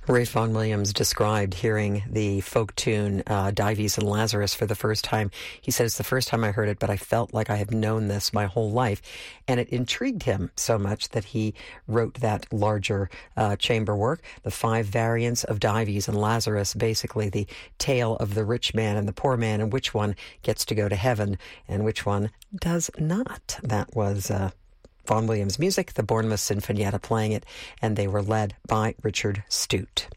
Ralph Vaughan Williams described hearing the folk tune Dives and Lazarus for the first time. He said, it's the first time I heard it, but I felt like I have known this my whole life. And it intrigued him so much that he wrote that larger chamber work, the 5 variants of Dives and Lazarus, basically the tale of the rich man and the poor man, and which one gets to go to heaven and which one does not. That was Vaughan Williams music, the Bournemouth Sinfonietta playing it, and they were led by Richard Stute.